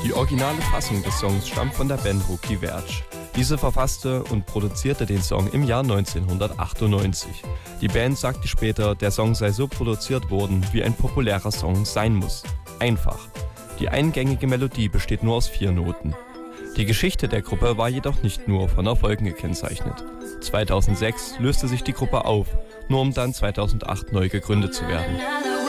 Die originale Fassung des Songs stammt von der Band Rookie Verge. Diese verfasste und produzierte den Song im Jahr 1998. Die Band sagte später, der Song sei so produziert worden, wie ein populärer Song sein muss. Einfach. Die eingängige Melodie besteht nur aus 4 Noten. Die Geschichte der Gruppe war jedoch nicht nur von Erfolgen gekennzeichnet. 2006 löste sich die Gruppe auf, nur um dann 2008 neu gegründet zu werden.